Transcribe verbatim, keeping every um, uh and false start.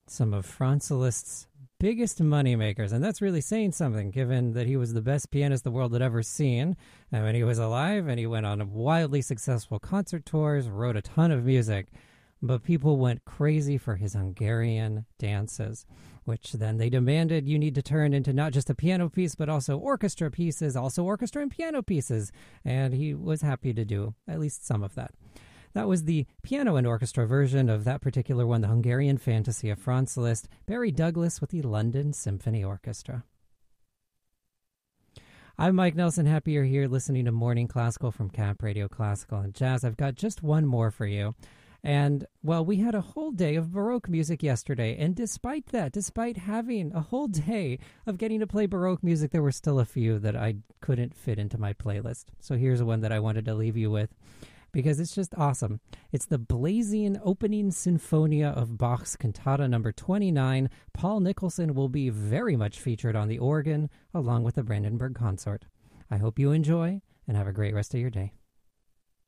some of Franz Liszt's biggest moneymakers, and that's really saying something given that he was the best pianist the world had ever seen and when he was alive, and he went on wildly successful concert tours, wrote a ton of music, but people went crazy for his Hungarian dances, which then they demanded you need to turn into not just a piano piece but also orchestra pieces, also orchestra and piano pieces, and he was happy to do at least some of that. That was the piano and orchestra version of that particular one, the Hungarian Fantasy of Franz Liszt, Barry Douglas with the London Symphony Orchestra. I'm Mike Nelson. Happy you're here listening to Morning Classical from Cap Radio Classical and Jazz. I've got just one more for you. And, well, we had a whole day of Baroque music yesterday, and despite that, despite having a whole day of getting to play Baroque music, there were still a few that I couldn't fit into my playlist. So here's one that I wanted to leave you with, because it's just awesome. It's the blazing opening Sinfonia of Bach's Cantata number twenty-nine. Paul Nicholson will be very much featured on the organ, along with the Brandenburg Consort. I hope you enjoy, and have a great rest of your day.